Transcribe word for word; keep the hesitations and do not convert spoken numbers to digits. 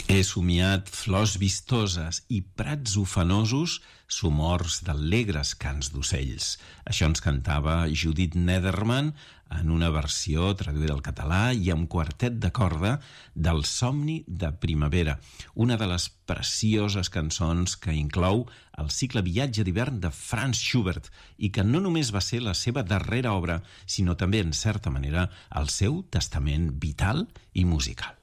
He somiat flors vistoses i prats ufanosos, somors d'alegres cants d'ocells. Això ens cantava Judith Nederman en una versió traduïda al català i amb quartet de corda del Somni de primavera, una de les precioses cançons que inclou el cicle Viatge d'hivern de Franz Schubert i que no només va ser la seva darrera obra, sinó també, en certa manera, el seu testament vital i musical.